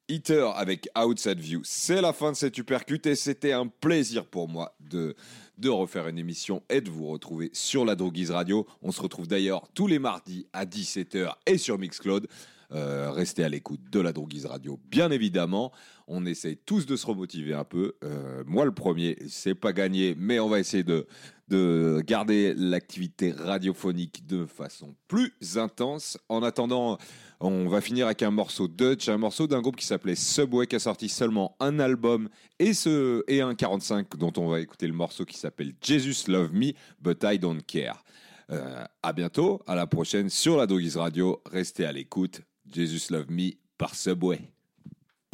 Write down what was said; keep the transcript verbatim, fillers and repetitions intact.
Heater avec Outside View. C'est la fin de cette Uppercut et c'était un plaisir pour moi de, de refaire une émission et de vous retrouver sur la Droguise Radio. On se retrouve d'ailleurs tous les mardis à dix-sept heures et sur Mixcloud. Euh, restez à l'écoute de la Droguise Radio, bien évidemment. On essaye tous de se remotiver un peu. Euh, moi, le premier, c'est pas gagné, mais on va essayer de, de garder l'activité radiophonique de façon plus intense. En attendant, on va finir avec un morceau Dutch, un morceau d'un groupe qui s'appelait Subway, qui a sorti seulement un album et, ce, et un quarante-cinq, dont on va écouter le morceau qui s'appelle Jesus Love Me, But I Don't Care. Euh, à bientôt, à la prochaine sur la Droguise Radio. Restez à l'écoute. Jesus Love Me par Subway.